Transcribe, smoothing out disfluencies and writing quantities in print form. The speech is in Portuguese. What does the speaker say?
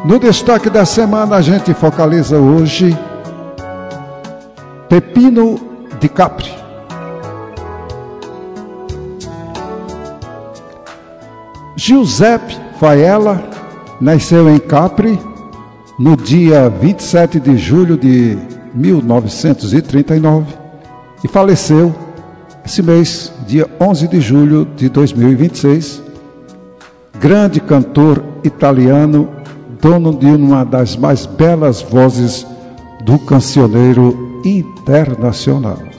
No destaque da semana, a gente focaliza hoje Pepino de Capri. Giuseppe Faella nasceu em Capri no dia 27 de julho de 1939 e faleceu esse mês, dia 11 de julho de 2026. Grande cantor italiano, dono de uma das mais belas vozes do cancioneiro internacional.